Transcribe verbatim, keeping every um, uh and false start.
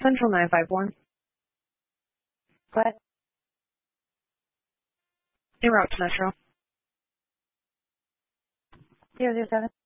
Central nine five one. Go ahead. En route to Metro. Zero zero seven.